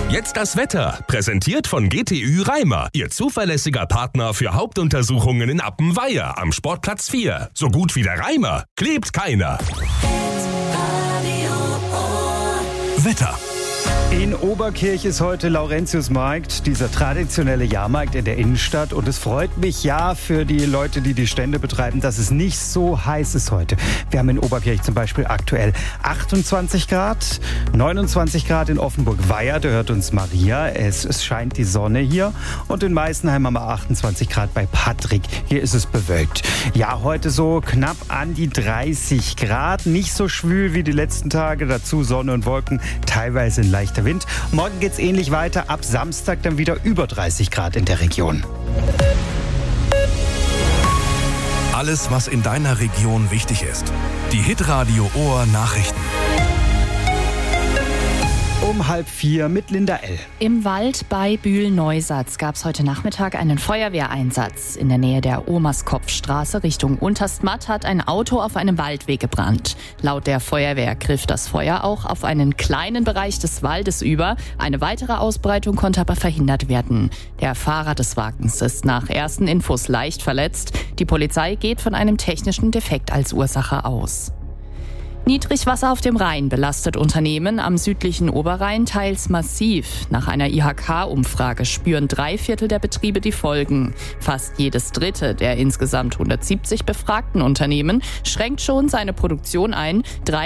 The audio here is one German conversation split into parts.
Jetzt das Wetter, präsentiert von GTÜ Reimer, Ihr zuverlässiger Partner für Hauptuntersuchungen in Appenweier am Sportplatz 4. So gut wie der Reimer klebt keiner. Wetter. In Oberkirch ist heute Laurentiusmarkt, dieser traditionelle Jahrmarkt in der Innenstadt. Und es freut mich ja für die Leute, die die Stände betreiben, dass es nicht so heiß ist heute. Wir haben in Oberkirch zum Beispiel aktuell 28 Grad, 29 Grad in Offenburg-Weiher, da hört uns Maria. Es scheint die Sonne hier. Und in Meißenheim haben wir 28 Grad bei Patrick. Hier ist es bewölkt. Ja, heute so knapp an die 30 Grad. Nicht so schwül wie die letzten Tage. Dazu Sonne und Wolken, teilweise ein leichter Wind. Morgen geht's ähnlich weiter. Ab Samstag dann wieder über 30 Grad in der Region. Alles, was in deiner Region wichtig ist. Die Hitradio Ohr Nachrichten. Um 3:30 mit Linda L. Im Wald bei Bühl-Neusatz gab es heute Nachmittag einen Feuerwehreinsatz. In der Nähe der Omerskopfstraße Richtung Unterstmatt hat ein Auto auf einem Waldweg gebrannt. Laut der Feuerwehr griff das Feuer auch auf einen kleinen Bereich des Waldes über. Eine weitere Ausbreitung konnte aber verhindert werden. Der Fahrer des Wagens ist nach ersten Infos leicht verletzt. Die Polizei geht von einem technischen Defekt als Ursache aus. Niedrigwasser auf dem Rhein belastet Unternehmen am südlichen Oberrhein teils massiv. Nach einer IHK-Umfrage spüren 3/4 der Betriebe die Folgen. Fast jedes dritte der insgesamt 170 befragten Unternehmen schränkt schon seine Produktion ein.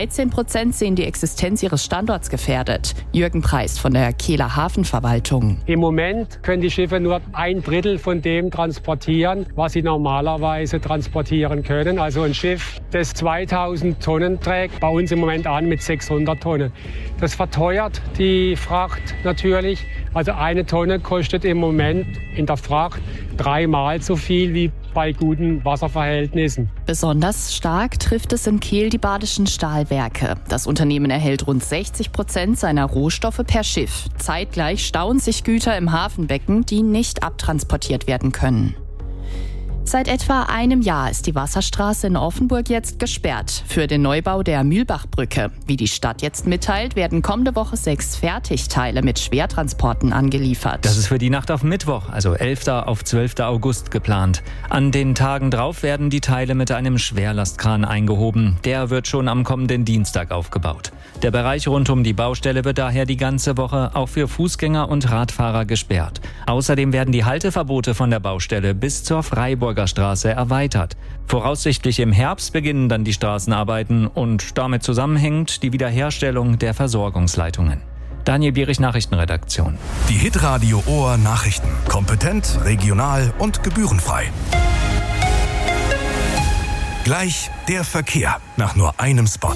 13% sehen die Existenz ihres Standorts gefährdet. Jürgen Preist von der Kehler Hafenverwaltung. Im Moment können die Schiffe nur 1/3 von dem transportieren, was sie normalerweise transportieren können. Also ein Schiff, das 2000 Tonnen trägt, bei uns im Moment an mit 600 Tonnen. Das verteuert die Fracht natürlich. Also eine Tonne kostet im Moment in der Fracht 3-mal so viel wie bei guten Wasserverhältnissen. Besonders stark trifft es in Kehl die Badischen Stahlwerke. Das Unternehmen erhält rund 60% seiner Rohstoffe per Schiff. Zeitgleich stauen sich Güter im Hafenbecken, die nicht abtransportiert werden können. Seit etwa einem Jahr ist die Wasserstraße in Offenburg jetzt gesperrt für den Neubau der Mühlbachbrücke. Wie die Stadt jetzt mitteilt, werden kommende Woche 6 Fertigteile mit Schwertransporten angeliefert. Das ist für die Nacht auf Mittwoch, also 11. auf 12. August geplant. An den Tagen drauf werden die Teile mit einem Schwerlastkran eingehoben. Der wird schon am kommenden Dienstag aufgebaut. Der Bereich rund um die Baustelle wird daher die ganze Woche auch für Fußgänger und Radfahrer gesperrt. Außerdem werden die Halteverbote von der Baustelle bis zur Freiburger Straße erweitert. Voraussichtlich im Herbst beginnen dann die Straßenarbeiten und damit zusammenhängt die Wiederherstellung der Versorgungsleitungen. Daniel Bierich, Nachrichtenredaktion. Die Hitradio Ohr Nachrichten. Kompetent, regional und gebührenfrei. Gleich der Verkehr nach nur einem Spot.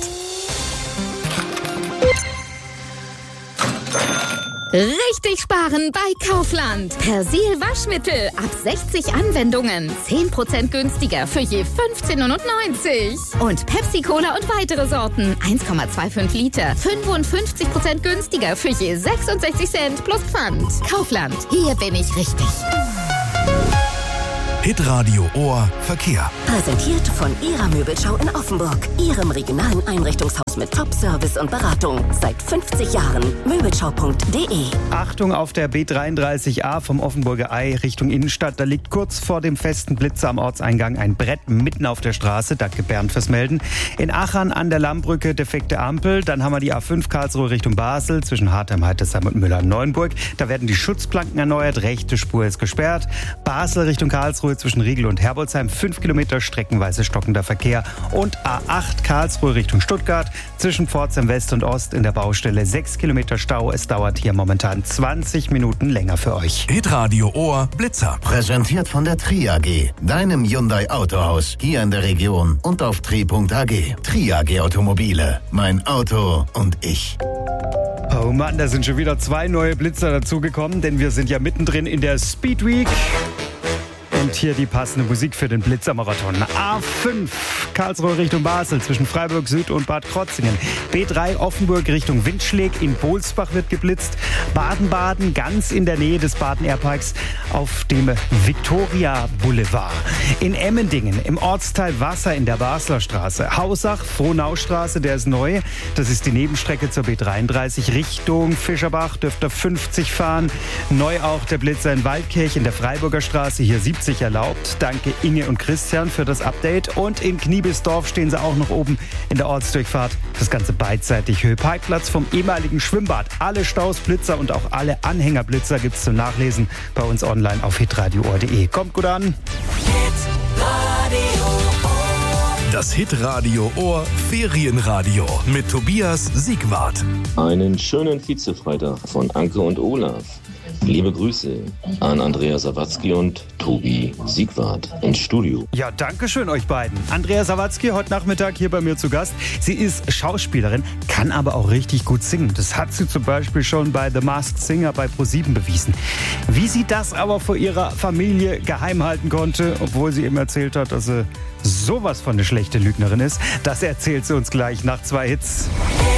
Richtig sparen bei Kaufland. Persil Waschmittel ab 60 Anwendungen. 10% günstiger für je 15,99 €. Und Pepsi Cola und weitere Sorten. 1,25 Liter. 55% günstiger für je 66 Cent plus Pfand. Kaufland. Hier bin ich richtig. Hitradio Ohr Verkehr. Präsentiert von Ihrer Möbelschau in Offenburg. Ihrem regionalen Einrichtungshaus mit Top-Service und Beratung. Seit 50 Jahren. Möbelschau.de. Achtung auf der B33a vom Offenburger Ei Richtung Innenstadt. Da liegt kurz vor dem festen Blitzer am Ortseingang ein Brett mitten auf der Straße. Danke Bernd fürs Melden. In Achern an der Lammbrücke defekte Ampel. Dann haben wir die A5 Karlsruhe Richtung Basel zwischen Hartheim, Heidesheim und Müller-Neuenburg. Da werden die Schutzplanken erneuert. Rechte Spur ist gesperrt. Basel Richtung Karlsruhe zwischen Riegel und Herbolzheim 5 Kilometer streckenweise stockender Verkehr. Und A8 Karlsruhe Richtung Stuttgart zwischen Pforzheim West und Ost in der Baustelle 6 Kilometer Stau. Es dauert hier momentan 20 Minuten länger für euch. Hitradio Ohr Blitzer. Präsentiert von der Tri AG, deinem Hyundai Autohaus, hier in der Region und auf tri.ag. Tri AG Automobile, mein Auto und ich. Oh Mann, da sind schon wieder 2 neue Blitzer dazugekommen, denn wir sind ja mittendrin in der Speed Week. Und hier die passende Musik für den Blitzermarathon. A5 Karlsruhe Richtung Basel zwischen Freiburg Süd und Bad Krotzingen. B3 Offenburg Richtung Windschläg. In Bohlsbach wird geblitzt. Baden-Baden ganz in der Nähe des Baden-Airparks auf dem Victoria Boulevard. In Emmendingen im Ortsteil Wasser in der Basler Straße. Hausach, Frohnaustraße, der ist neu. Das ist die Nebenstrecke zur B33 Richtung Fischerbach. Dürft ihr 50 fahren. Neu auch der Blitzer in Waldkirch in der Freiburger Straße. Hier 70 erlaubt. Danke Inge und Christian für das Update. Und in Kniebisdorf stehen sie auch noch oben in der Ortsdurchfahrt. Das Ganze beidseitig. Höheparkplatz vom ehemaligen Schwimmbad. Alle Staus, Blitzer und auch alle Anhängerblitzer gibt's zum Nachlesen bei uns online auf hitradio.de. Kommt gut an. Das Hitradio Ohr Ferienradio mit Tobias Siegwart. Einen schönen Vizefreitag von Anke und Olaf. Liebe Grüße an Andrea Sawatzki und Tobi Siegwart ins Studio. Ja, danke schön euch beiden. Andrea Sawatzki heute Nachmittag hier bei mir zu Gast. Sie ist Schauspielerin, kann aber auch richtig gut singen. Das hat sie zum Beispiel schon bei The Masked Singer bei ProSieben bewiesen. Wie sie das aber vor ihrer Familie geheim halten konnte, obwohl sie ihm erzählt hat, dass sie sowas von eine schlechte Lügnerin ist, das erzählt sie uns gleich nach 2 Hits.